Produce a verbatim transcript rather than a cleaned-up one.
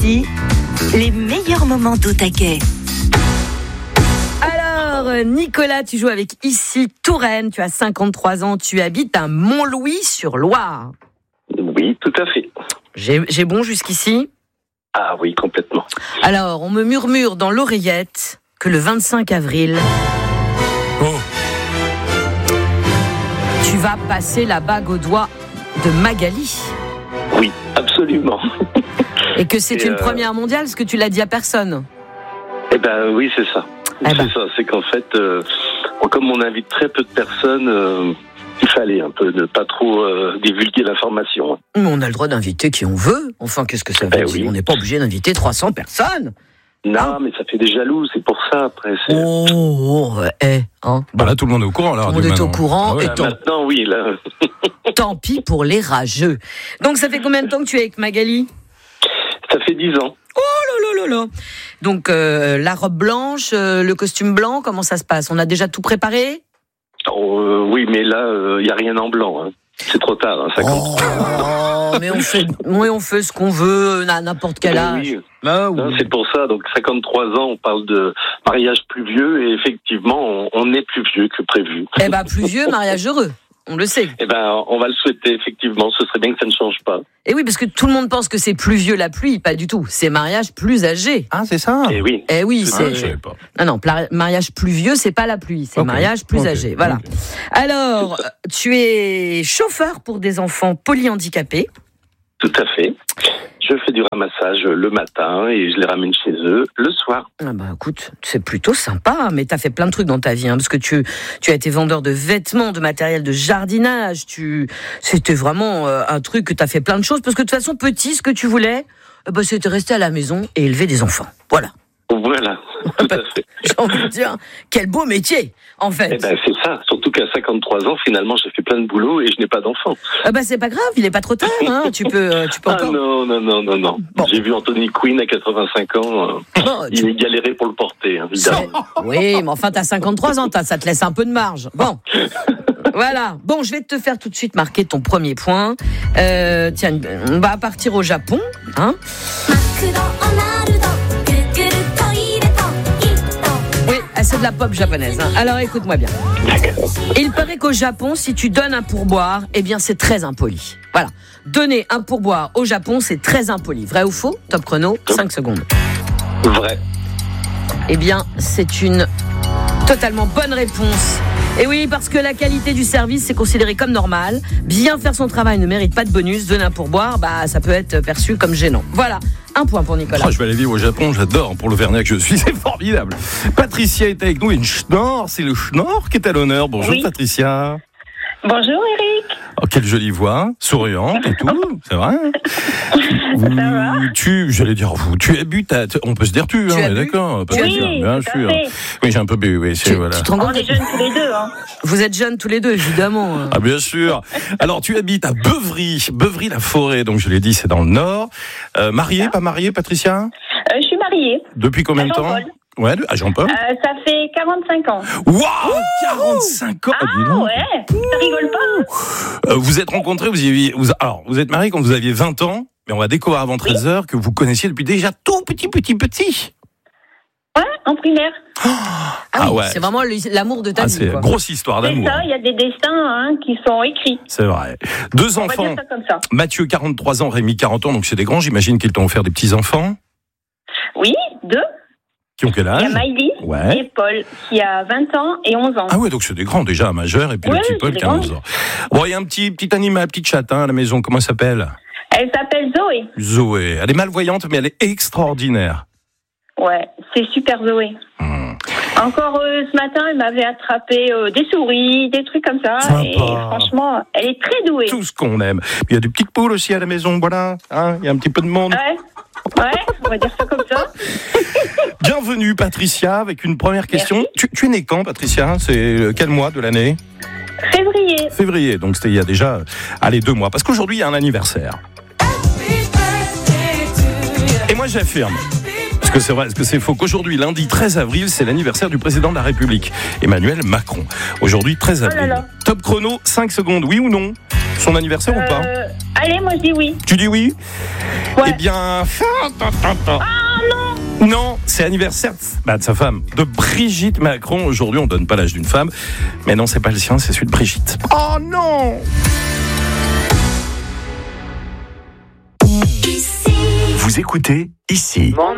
Ici, les meilleurs moments d'Au Taquet. Alors, Nicolas, tu joues avec Ici Touraine, tu as cinquante-trois ans, tu habites à Montlouis-sur-Loire. Oui, tout à fait. J'ai, j'ai bon jusqu'ici ? Ah oui, complètement. Alors, on me murmure dans l'oreillette que le vingt-cinq avril, Oh, tu vas passer la bague au doigt de Magali. Oui, absolument. Et que c'est Et une euh... première mondiale, parce que tu l'as dit à personne. Eh ben oui, c'est ça. Eh c'est ben. ça, c'est qu'en fait, euh, comme on invite très peu de personnes, euh, il fallait un peu ne pas trop euh, divulguer l'information. Mais on a le droit d'inviter qui on veut. Enfin, qu'est-ce que ça veut Ben dire ? oui. On n'est pas obligé d'inviter trois cents personnes. Non, Ah. mais ça fait des jaloux, c'est pour ça après. C'est... Oh, oh, eh, hein. bah là tout le monde est au courant. Là, Tout le monde est au courant. Ah ouais. Et Ah, tant, maintenant, oui, là. tant pis pour les rageux. Donc, ça fait combien de temps que tu es avec Magali ? Ça fait dix ans. Oh là là là là. Donc, euh, la robe blanche, euh, le costume blanc, comment ça se passe ? On a déjà tout préparé ? Oh, euh, oui, mais là, il euh, n'y a rien en blanc. Hein. C'est trop tard, hein, ça compte. Oh, mais on fait, oui, on fait ce qu'on veut à n'importe quel Ben âge. oui. Bah oui. Non, c'est pour ça, donc cinquante-trois ans, on parle de mariage plus vieux, et effectivement, on, on est plus vieux que prévu. Eh ben, plus vieux, mariage heureux. On le sait. Eh ben, on va le souhaiter, effectivement, ce serait bien que ça ne change pas. Et oui, parce que tout le monde pense que c'est plus vieux la pluie, pas du tout. C'est mariage plus âgé. Ah, c'est ça. Eh oui. Eh oui, Ah, c'est... je savais pas. Non, non, pla- mariage plus vieux, c'est pas la pluie, c'est Ok. mariage plus Ok. âgé. Voilà. Ok. Alors, tu es chauffeur pour des enfants polyhandicapés. Tout à fait. Je fais du ramassage le matin et je les ramène chez eux le soir. Ah bah écoute, c'est plutôt sympa, mais t'as fait plein de trucs dans ta vie, hein, parce que tu, tu as été vendeur de vêtements, de matériel de jardinage. Tu, c'était vraiment euh, un truc que t'as fait plein de choses, parce que de toute façon, petit, ce que tu voulais, euh, bah, c'était rester à la maison et élever des enfants. Voilà. Voilà, tout à fait. J'ai envie de dire, quel beau métier, en fait. Eh ben, c'est ça. Surtout qu'à cinquante-trois ans, finalement, j'ai fait plein de boulot et je n'ai pas d'enfant. Ah bah c'est pas grave, il est pas trop tard, hein. Tu peux, euh, tu peux Ah encore. non, non, non, non, non. Bon. J'ai vu Anthony Quinn à quatre-vingt-cinq ans. euh, Bon, il tu- est galéré pour le porter, hein, évidemment. Oui, mais enfin, t'as cinquante-trois ans, t'as, ça te laisse un peu de marge. Bon. Voilà. Bon, je vais te faire tout de suite marquer ton premier point. Euh, tiens, on va partir au Japon, hein. Oui, c'est de la pop japonaise, hein. Alors écoute-moi bien. D'accord. Il paraît qu'au Japon, si tu donnes un pourboire, eh bien c'est très impoli. Voilà. Donner un pourboire au Japon, c'est très impoli. Vrai ou faux ? Top chrono, cinq secondes. Vrai. Eh bien, c'est une totalement bonne réponse. Et oui, parce que la qualité du service, c'est considéré comme normal. Bien faire son travail ne mérite pas de bonus. Donner un pourboire, bah, ça peut être perçu comme gênant. Voilà, un point pour Nicolas. Oh, je vais aller vivre au Japon, j'adore. Pour l'Auvergnat que je suis, c'est formidable. Patricia est avec nous, et une schnorr, c'est le schnorr qui est à l'honneur. Bonjour Oui. Patricia. Bonjour Eric. Oh, quelle jolie voix, souriante et tout, c'est vrai. Vous, Ça va tu, j'allais dire vous, tu habites à, on peut se dire tu, Tu hein, as on est bu d'accord. Tu as Patricia, Oui, bien tout à sûr. fait. Oui, j'ai un peu bu, oui, c'est Tu, voilà. tu te rends On compte est jeunes tous les deux. Hein. Vous êtes jeunes tous les deux, évidemment. Ah bien sûr. Alors tu habites à Beuvry, Beuvry-la-Forêt, donc je l'ai dit, c'est dans le Nord. Euh, mariée, pas mariée, Patricia ? Euh, je suis mariée. Depuis combien de temps ? Jean-Paul. Ouais, à Jean-Paul. Euh, ça fait quarante-cinq ans. Waouh, quarante-cinq ans. dis Ah donc. ouais, ça rigole pas. Euh, vous êtes rencontrés, vous y aviez, vous, alors vous êtes mariés quand vous aviez vingt ans, mais on va découvrir avant treize heures que vous connaissiez depuis déjà tout petit, petit, petit. Ouais, en primaire. Ah, Ah oui, ouais. c'est vraiment l'amour de ta Ah, vie. c'est quoi. grosse histoire C'est d'amour. ça, il y a des destins hein, qui sont écrits. C'est vrai. Deux On va enfants. dire ça comme ça. Mathieu, quarante-trois ans, Rémi, quarante ans, donc c'est des grands. J'imagine qu'ils t'ont offert des petits-enfants. Oui, deux. Qui ont quel Il y âge? a Maïlis Ouais. et Paul qui a vingt ans et onze ans. Ah ouais, donc c'est des grands déjà, un majeur, et puis Ouais, le petit c'est Paul des qui a onze ans. Bon, il y a un petit, petit animal, petit chatin à la maison, comment ça s'appelle? Elle s'appelle Zoé. Zoé. Elle est malvoyante, mais elle est extraordinaire. Ouais, c'est super Zoé. Hmm. Encore euh, ce matin, elle m'avait attrapé euh, des souris, des trucs comme ça. Sympa. Et franchement, elle est très douée. Tout ce qu'on aime. Puis il y a des petites poules aussi à la maison, voilà. Hein, il y a un petit peu de monde. Ouais, ouais, on va dire ça comme ça. Bienvenue Patricia, avec une première question. Tu, tu es née quand, Patricia? C'est quel mois de l'année? Février. Février, donc c'était il y a déjà, allez, deux mois. Parce qu'aujourd'hui, il y a un anniversaire. Et moi, j'affirme, parce que c'est vrai, parce que c'est faux, qu'aujourd'hui, lundi treize avril, c'est l'anniversaire du président de la République, Emmanuel Macron. Aujourd'hui, treize avril. Oh là là. Top chrono, cinq secondes, oui ou non? Son anniversaire ou pas? Euh, Allez, moi je dis oui. Tu dis oui? Ouais. Eh bien, Ah non. non, c'est l'anniversaire bah, de sa femme, de Brigitte Macron. Aujourd'hui, on donne pas l'âge d'une femme, mais non, c'est pas le sien, c'est celui de Brigitte. Oh non! Vous écoutez ici.